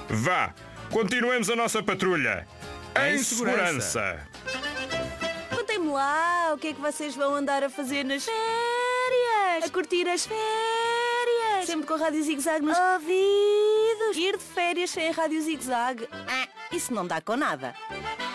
Vá, continuemos a nossa patrulha. Em segurança. Contem-me lá, o que é que vocês vão andar a fazer nas férias? A curtir as férias? Sempre com a Rádio Zig Zag nos ouvidos. Ir de férias sem a Rádio Zig Zag? Isso não dá com nada.